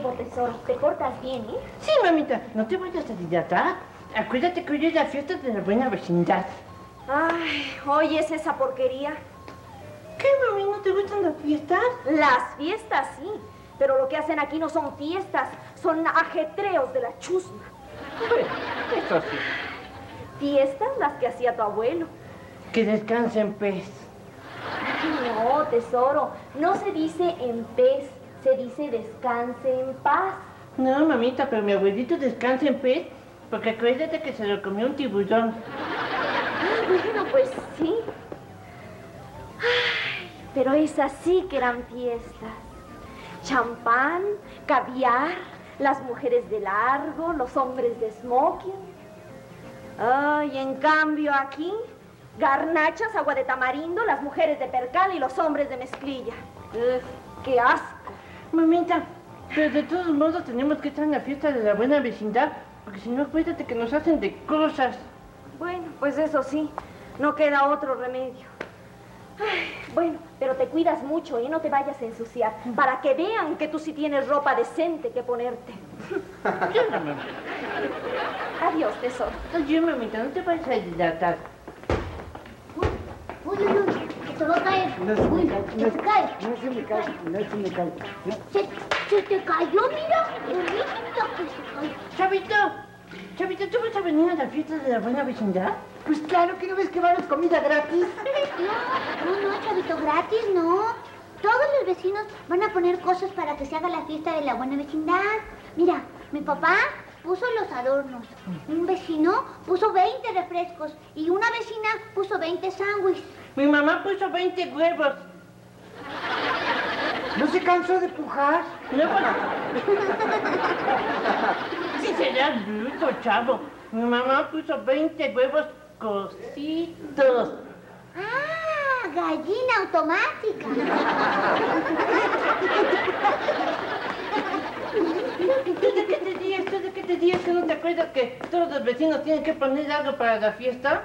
tiempo, tesoro. Te portas bien, ¿eh? Sí, mamita, no te vayas a dilatar. Acuérdate que hoy es la fiesta de la buena vecindad. Ay, ¿hoy es esa porquería? ¿Qué, mami? ¿No te gustan las fiestas? Las fiestas, sí. Pero lo que hacen aquí no son fiestas, son ajetreos de la chusma. Bueno, eso sí. Fiestas las que hacía tu abuelo. Que descansen, pez. No, tesoro, no se dice en pez, se dice descanse en paz. No, mamita, pero mi abuelito descansa en pez, porque acuérdate que se lo comió un tiburón. Bueno, pues sí. Ay, pero esas sí que eran fiestas. Champán, caviar, las mujeres de largo, los hombres de smoking. Ay, en cambio aquí, garnachas, agua de tamarindo, las mujeres de percal y los hombres de mezclilla. Uf, ¡qué asco! Mamita, pero de todos modos tenemos que estar en la fiesta de la buena vecindad, porque si no, acuérdate que nos hacen de cosas. Bueno, pues eso sí, no queda otro remedio. Ay, bueno, pero te cuidas mucho y no te vayas a ensuciar, para que vean que tú sí tienes ropa decente que ponerte. Adiós, tesoro. Adiós, mamita, no te vayas a dilatar. Uy, que se va a caer. No se Uy, me cae, que se cae. no se me cae, no se me cae. No. Se te cayó, mira. Bonito que se cayó. Chavito, ¿tú vas a venir a la fiesta de la buena vecindad? Pues claro, que no ves que va a haber comida gratis. No, chavito, gratis, no. Todos los vecinos van a poner cosas para que se haga la fiesta de la buena vecindad. Mira, mi papá puso los adornos. Un vecino puso 20 refrescos y una vecina puso 20 sándwiches. Mi mamá puso 20 huevos. ¿No se cansó de pujar? No, pues... Sí, será bruto, chavo. Mi mamá puso 20 huevos cocidos. ¡Ah! Gallina automática. ¿Tú de qué te días que no te acuerdas que todos los vecinos tienen que poner algo para la fiesta?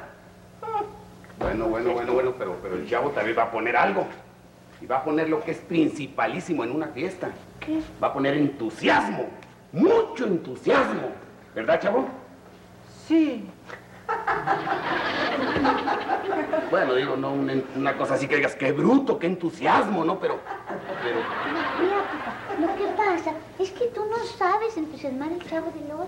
Bueno, pero el chavo también va a poner algo. Y va a poner lo que es principalísimo en una fiesta. ¿Qué? Va a poner entusiasmo. Mucho entusiasmo. ¿Verdad, chavo? Sí. Bueno, digo, no una cosa así que digas, qué bruto, qué entusiasmo, ¿no? Pero... Mira, papá, lo que pasa es que tú no sabes entusiasmar al chavo del 8.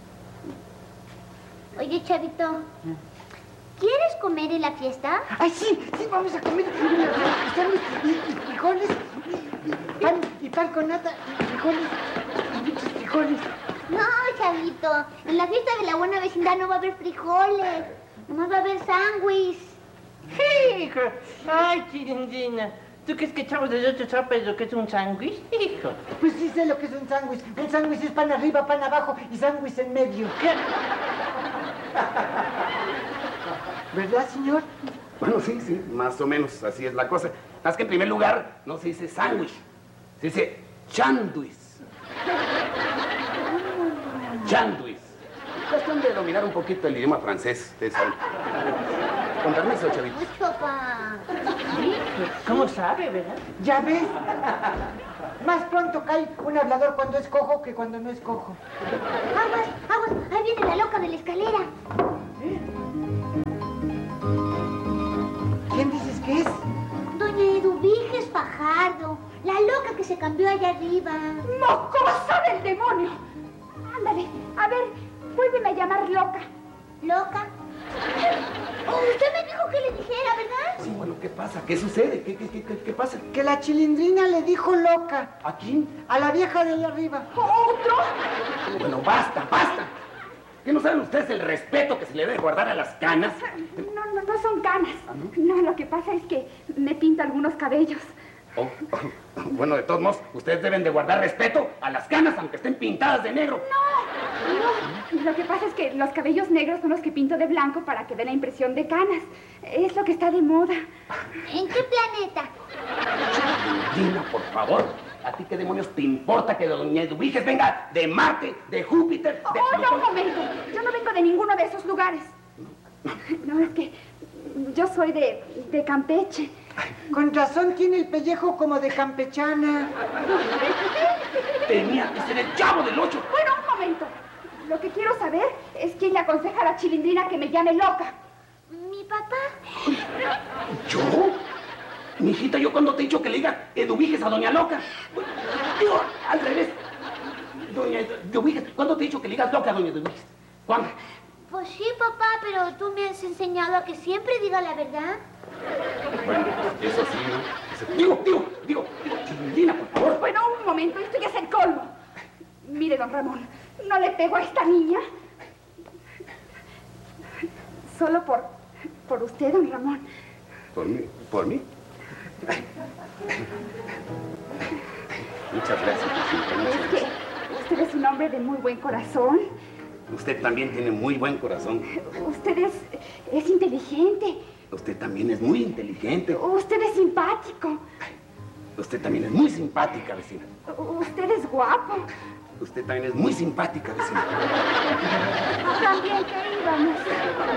Oye, chavito, ¿quieres comer en la fiesta? Ay, sí, vamos a comer y frijoles, y pan con nata, y frijoles, y muchos frijoles. No, chavito, en la fiesta de la buena vecindad no va a haber frijoles, nomás va a haber sándwich. Hijo, ay, chirindina. ¿Tú crees que Chavo del 8 sabe lo que es un sándwich? Hijo. Pues sí sé lo que es un sándwich. Un sándwich es pan arriba, pan abajo y sándwich en medio. ¿Qué? ¿Verdad, señor? Bueno, sí, más o menos así es la cosa. Más que en primer lugar, no se dice sándwich, se dice chanduis. Chanduis. Cuestión de dominar un poquito el idioma francés, ustedes saben. Con permiso, chavitos. Mucho, pa. ¿Cómo sabe, verdad? ¿Ya ves? Más pronto cae un hablador cuando es cojo que cuando no es cojo. Aguas, ahí viene la loca de la escalera. ¿Quién dices que es? Doña Eduviges Fajardo, la loca que se cambió allá arriba. ¡Mocosa del demonio! Ándale, a ver, vuélveme a llamar loca. ¿Loca? Usted me dijo que le dijera, ¿verdad? Sí, bueno, ¿qué pasa? ¿Qué sucede? ¿Qué pasa? Que la chilindrina le dijo loca. ¿A quién? A la vieja de allá arriba. ¿Otro? Bueno, basta. ¿Qué no saben ustedes el respeto que se le debe guardar a las canas? No son canas. ¿Ah, no? No, lo que pasa es que me pinto algunos cabellos. Bueno, de todos modos, ustedes deben de guardar respeto a las canas, aunque estén pintadas de negro. No, lo que pasa es que los cabellos negros son los que pinto de blanco para que dé la impresión de canas. Es lo que está de moda. ¿En qué planeta? Dina, por favor, ¿a ti qué demonios te importa que doña Eduviges venga de Marte, de Júpiter, de No, un momento. Yo no vengo de ninguno de esos lugares. No, es que yo soy de Campeche. Con razón tiene el pellejo como de campechana. Tenía que ser el Chavo del Ocho. Bueno, un momento. Lo que quiero saber es quién le aconseja a la Chilindrina que me llame loca. Mi papá. ¿Yo? Mijita, yo cuando te he dicho que le digas Eduviges a Doña Loca. Digo, al revés. Doña Eduviges, ¿cuándo te he dicho que le digas loca a Doña Eduviges? ¿Cuándo? Pues sí, papá, pero tú me has enseñado a que siempre diga la verdad. Bueno, eso sí, ¿no? Digo, Chilindrina, por favor. Bueno, un momento, esto ya es el colmo. Mire, don Ramón, no le pego a esta niña. Solo por usted, don Ramón. ¿Por mí? ¿Por mí? Muchas gracias, Lucita, muchas Es gracias. que usted es un hombre de muy buen corazón. Usted también tiene muy buen corazón. Usted es inteligente. Usted también es muy inteligente. Usted es simpático. Usted también es muy simpática, vecina. Usted es guapo. Usted también es muy simpática, vecina. También que íbamos.